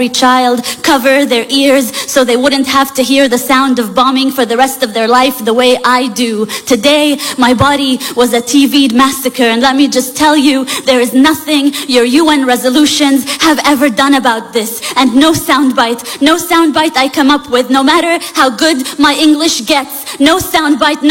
every child, cover their ears so they wouldn't have to hear the sound of bombing for the rest of their life the way I do. Today, my body was a TV'd massacre, and let me just tell you, there is nothing your UN resolutions have ever done about this. And no soundbite I come up with, no matter how good my English gets, no soundbite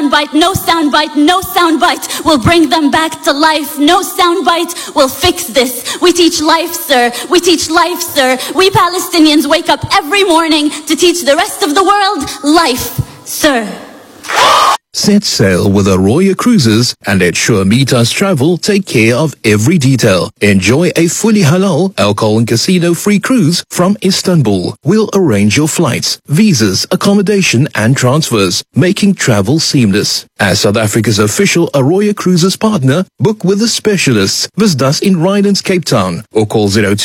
will bring them back to life. No soundbite will fix this. We teach life, sir. We Palestinians wake up every morning to teach the rest of the world life, sir. Set sail with Arroyo Cruises and let Sure Meetas Travel take care of every detail. Enjoy a fully halal, alcohol and casino-free cruise from Istanbul. We'll arrange your flights, visas, accommodation and transfers, making travel seamless. As South Africa's official Arroyo Cruises partner, book with the specialists. Visit us in Rylands, Cape Town, or call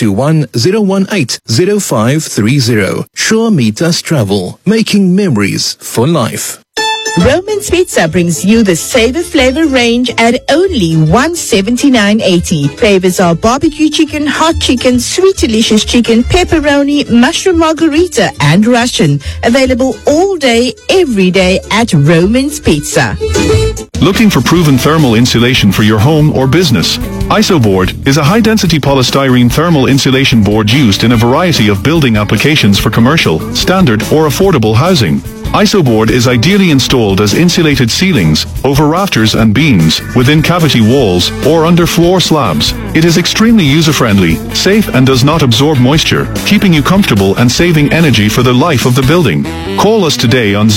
021-018-0530. Sure Meetas Travel, making memories for life. Roman's Pizza brings you the Savor Flavor range at only $179.80. Flavors are barbecue chicken, hot chicken, sweet delicious chicken, pepperoni, mushroom margarita, and Russian. Available all day, every day at Roman's Pizza. Looking for proven thermal insulation for your home or business? Isoboard is a high-density polystyrene thermal insulation board used in a variety of building applications for commercial, standard, or affordable housing. Isoboard is ideally installed as insulated ceilings, over rafters and beams, within cavity walls, or under floor slabs. It is extremely user-friendly, safe and does not absorb moisture, keeping you comfortable and saving energy for the life of the building. Call us today on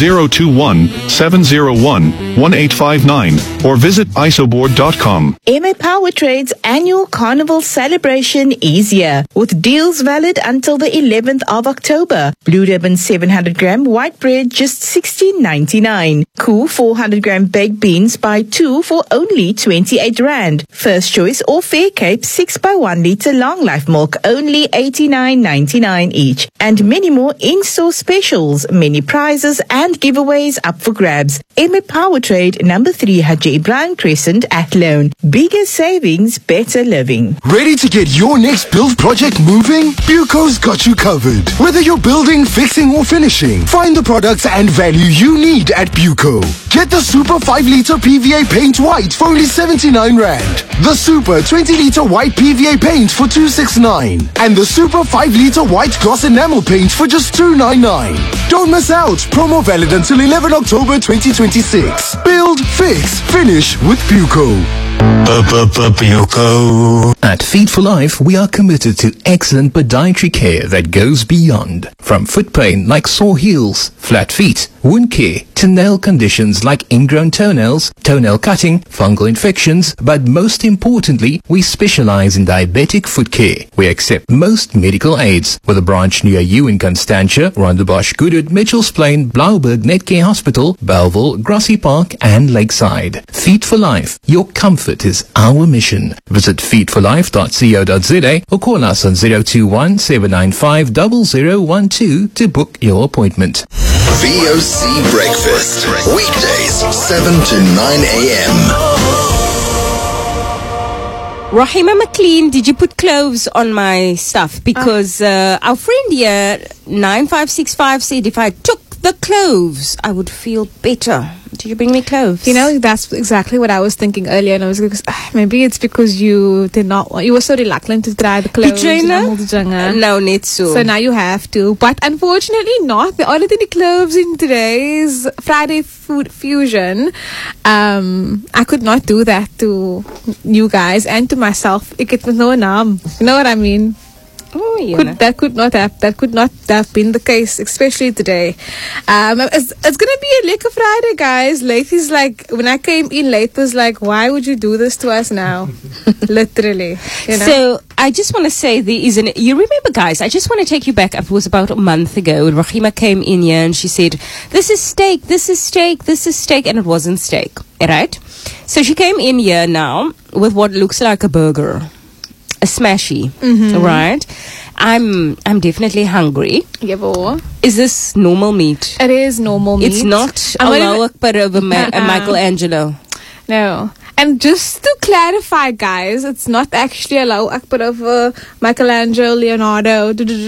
021-701-1859 or visit isoboard.com. MA Powertrade's annual Carnival celebration is here, with deals valid until the 11th of October. Blue Ribbon 700 gram white bread just $16.99. Cool 400 gram baked beans buy 2 for only 28 Rand. First choice or Fair Cape 6x1 liter long life milk only $89.99 each. And many more in-store specials, many prizes and giveaways up for grabs. MA Powertrade, number 3 Haji Ibrahim Crescent, Athlone. Bigger savings, better living. Ready to get your next build project moving? Buco's got you covered. Whether you're building, fixing or finishing, find the products and value you need at Buco. Get the Super 5-liter PVA paint white for only 79 Rand. The Super 20-liter white PVA paint for 269. And the Super 5-liter white gloss enamel paint for just 299. Don't miss out. Promo valid until 11 October 2026. Build, fix, finish with Buco. At Feed for Life, we are committed to excellent podiatry care that goes beyond. From foot pain like sore heels, flat feet, wound care, to nail conditions like ingrown toenails, toenail cutting, fungal infections, but most importantly, we specialize in diabetic foot care. We accept most medical aids, with a branch near you in Constantia, Rondebosch, Goodwood, Mitchells Plain, Blauberg, Netcare Hospital, Belleville, Grassy Park, and Lakeside. Feed for Life. Your comfort is our mission. Visit feedforlife.co.za or call us on 021-795-0012 to book your appointment. VOC Breakfast. Weekdays, 7 to 9 a.m. Rahima McLean, did you put cloves on my stuff? Because our friend here, 9565, said if I took the cloves, I would feel better. Did you bring me cloves? You know, that's exactly what I was thinking earlier, and I was like, maybe it's because you were so reluctant to try the cloves. No, not so. So now you have to, but unfortunately not. There aren't any cloves in today's Friday Food Fusion. I could not do that to you guys and to myself. Ik het no naam. You know what I mean? Oh, yeah. That could not have been the case, especially today. It's gonna be a lekker Friday, guys. Late is like, when I came in late, was like, why would you do this to us now? Literally, you know? So I just want to say, you remember, guys, I just want to take you back. It was about a month ago when Rahima came in here and she said, this is steak, this is steak, this is steak, and it wasn't steak, right? So she came in here now with what looks like a burger. A smashy, right? I'm definitely hungry. Yeah, is this normal meat? It is normal meat. It's not Allahu Akbar over Michelangelo. No. And just to clarify, guys, it's not actually Allahu Akbar over Michelangelo, Leonardo,